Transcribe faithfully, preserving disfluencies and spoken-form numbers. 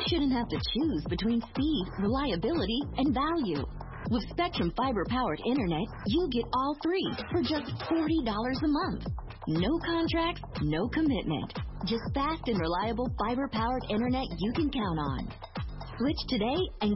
shouldn't have to choose between speed, reliability, and value. With Spectrum fiber-powered internet, you get all three for just forty dollars a month. No contracts, no commitment. Just fast and reliable fiber-powered internet you can count on. Switch today and